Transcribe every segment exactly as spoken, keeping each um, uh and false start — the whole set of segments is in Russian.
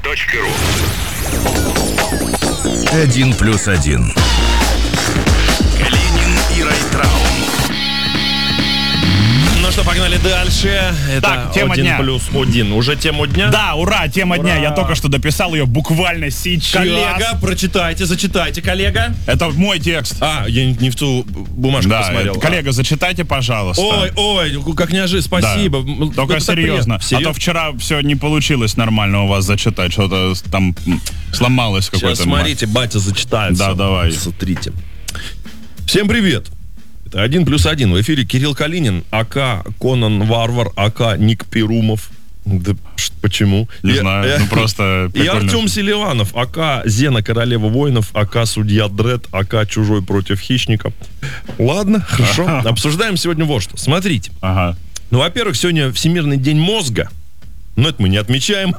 точка ру. Один плюс один. Калинин и Райтрау. Ну что, погнали дальше. Это Так, тема один дня. плюс один. Уже тему дня? Да, ура, тема Ура. дня. Я только что дописал ее буквально сейчас. Коллега, прочитайте, зачитайте, коллега. Это мой текст. А, я не в ту бумажку Да, посмотрел. коллега, зачитайте, пожалуйста. Ой, ой, как неожиданно, спасибо. Да. М, Только это так серьезно. приятно. А то вчера все не получилось нормально у вас зачитать. Что-то там м, сломалось Сейчас какой-то. смотрите, батя зачитается. Да, давай. Смотрите. Всем привет. Это один плюс один. В эфире Кирилл Калинин, АК Конан Варвар, АК Ник Перумов. Да ш- почему? Не Я- знаю, я- ну просто И прикольно. Артем Селиванов, АК Зена Королева воинов, АК Судья Дред, АК Чужой против хищника. Ладно, хорошо. Обсуждаем сегодня вот что. Смотрите. Ага. Ну, во-первых, сегодня Всемирный день мозга. Но это мы не отмечаем.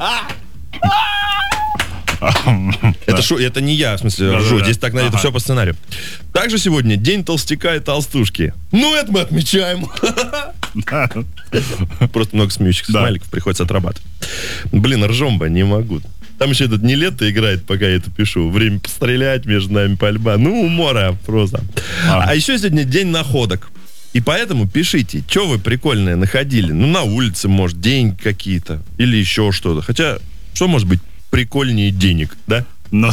Это, шо, это не я, в смысле, Да, ржу. да, да. Здесь так, это Ага. все по сценарию. Также сегодня день толстяка и толстушки. Ну, это мы отмечаем. Просто много смеющихся Да. смайликов приходится отрабатывать. Блин, ржом бы, не могу. Там еще этот Нилетто играет, пока я это пишу. Время пострелять, между нами пальба. Ну, умора просто. А. А еще сегодня день находок. И поэтому пишите, что вы прикольное находили. Ну, на улице, может, деньги какие-то. Или еще что-то. Хотя, что может быть прикольнее денег, да? Ну,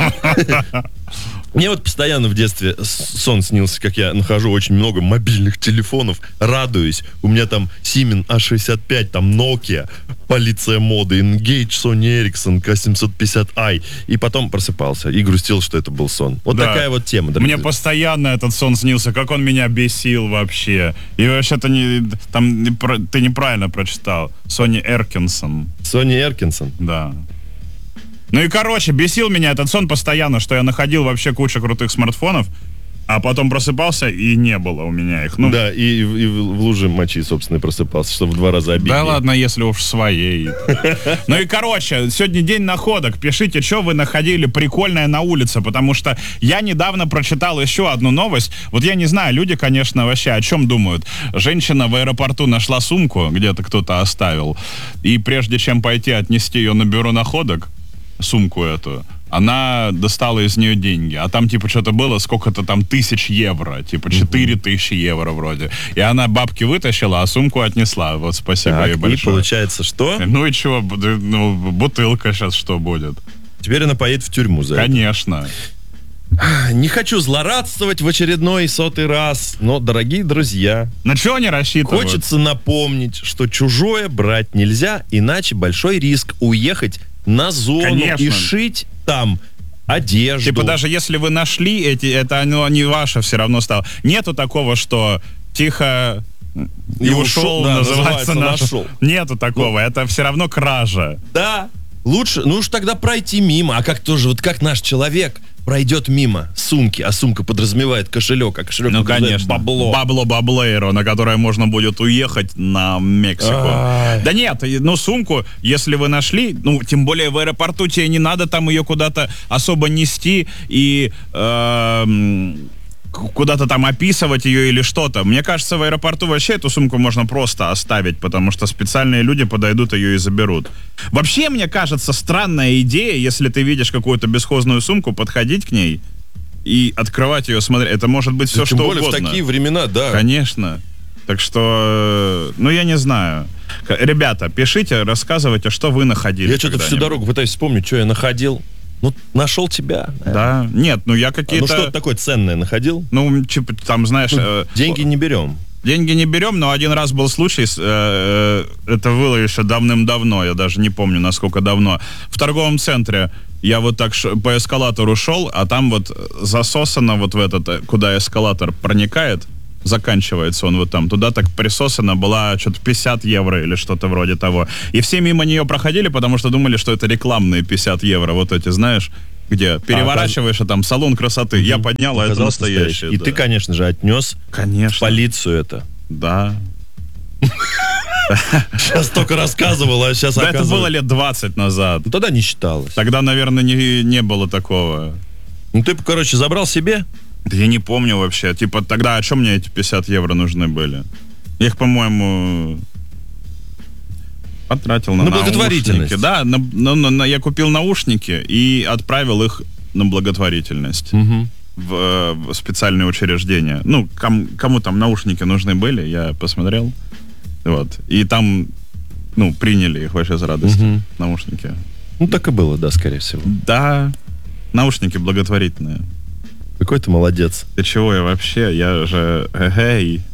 Мне вот постоянно в детстве с- сон снился, как я нахожу очень много мобильных телефонов, радуюсь. У меня там Siemens а шестьдесят пять, там Nokia, полиция моды, Engage, Sony Ericsson, К семьсот пятьдесят ай. И потом просыпался и грустил, что это был сон. Вот Да. такая вот тема. дорогие. мне постоянно этот сон снился, как он меня бесил вообще. И вообще-то не, там не про- ты неправильно прочитал. Сони Эркинсон, Sony Ericsson. да. Ну и, короче, бесил меня этот сон постоянно, что я находил вообще кучу крутых смартфонов, а потом просыпался, и не было у меня их. Ну, Да, и, и в в луже мочи, собственно, и просыпался, чтобы в два раза обиднее. да ладно, если уж своей. Ну и, короче, сегодня день находок. Пишите, что вы находили прикольное на улице, потому что я недавно прочитал еще одну новость. Вот я не знаю, люди, конечно, вообще о чем думают. Женщина в аэропорту нашла сумку, где-то кто-то оставил, и прежде чем пойти отнести ее на бюро находок, сумку эту, она достала из нее деньги. А там, типа, что-то было, сколько-то там тысяч евро. Типа, четыре тысячи евро вроде. И она бабки вытащила, а сумку отнесла. Вот, спасибо Так, ей и большое. получается, что? Ну и чего, бу- ну, бутылка сейчас что будет? Теперь она поедет в тюрьму за это. Конечно. Не хочу злорадствовать в очередной сотый раз, но, дорогие друзья, На чего они рассчитывают? хочется напомнить, что чужое брать нельзя, иначе большой риск уехать на зону Конечно. и шить там одежду. Типа даже если вы нашли эти, это оно не ваше все равно стало. Нету такого, что тихо и, И ушел, ушел, да, называется, называется, наш. нашел. Нету такого, это все равно кража. Да, лучше, ну уж тогда пройти мимо, а как тоже, вот как наш человек пройдет мимо сумки, а сумка подразумевает кошелек, а кошелек Ну, подразумевает конечно. бабло. Бабло баблейро, на которое можно будет уехать на Мексику. Ай. Да нет, и- ну сумку, если вы нашли, ну, тем более в аэропорту, тебе не надо там ее куда-то особо нести и эм, к- куда-то там описывать ее или что-то. Мне кажется, в аэропорту вообще эту сумку можно просто оставить, потому что специальные люди подойдут ее и заберут. Вообще, мне кажется, странная идея, если ты видишь какую-то бесхозную сумку, подходить к ней и открывать ее, смотреть. Это может быть все, Да, тем что более угодно. в такие времена, да. Конечно. Так что, э, ну, я не знаю. К- Ребята, пишите, рассказывайте, что вы находили. Я что-то всю когда-нибудь. дорогу пытаюсь вспомнить, что я находил. Ну, нашел тебя. Да. Нет, ну я Ну, какие-то... что-то такое ценное находил? Ну, типа, там, знаешь... э, Деньги не берем. Деньги не берем, но один раз был случай, с, э, э, это было еще давным-давно, я даже не помню, насколько давно, в торговом центре я вот так ш- по эскалатору шел, а там вот засосано вот в этот, э, куда эскалатор проникает, заканчивается он вот там, туда так присосана была что-то пятьдесят евро или что-то вроде того. И все мимо нее проходили, потому что думали, что это рекламные пятьдесят евро, вот эти, знаешь, где переворачиваешь, а там салон красоты. Я поднял, а это Оказалось настоящее. И да. ты, конечно же, отнес в Конечно. полицию это. Да. Сейчас только рассказывал, а сейчас Да, это оказывается... было лет двадцать назад. Ну, тогда не считалось. Тогда, наверное, не, не было такого. Ну, ты, короче, забрал себе? Да я не помню вообще. Типа, тогда о чем мне эти пятьдесят евро нужны были? Их, по-моему... Потратил на, На наушники. благотворительность. Да, на- на- на- на- я купил наушники и отправил их на благотворительность. Мгм. В, э, в специальные учреждения. Ну, ком- кому там наушники нужны были, я посмотрел. Вот. И там, ну, приняли их вообще с радостью. Мгм. Наушники. Ну, так и было, да, скорее всего. Да, наушники благотворительные. Какой ты молодец. Ты чего я вообще? Я же эгей.